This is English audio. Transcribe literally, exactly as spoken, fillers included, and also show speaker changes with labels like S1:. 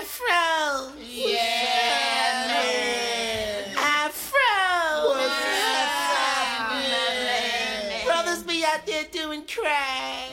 S1: Afro.
S2: Yeah, man.
S1: Afro.
S2: What's happening?
S1: Brothers be out there doing crack.